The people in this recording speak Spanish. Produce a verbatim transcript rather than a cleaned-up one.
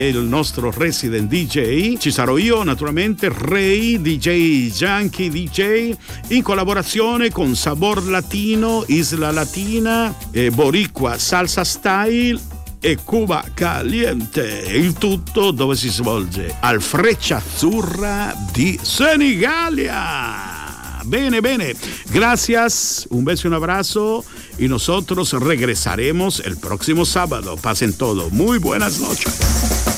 il nostro resident D J, ci sarò io naturalmente, Ray D J Junkie D J, in collaborazione con Sabor Latino, Isla Latina, eh, Boricua Salsa Style e Cuba Caliente. Il tutto dove si svolge? Al Freccia Azzurra di Senigallia. Bene, bene. Gracias, un beso y un abrazo. Y nosotros regresaremos el próximo sábado. Pasen todo. Muy buenas noches.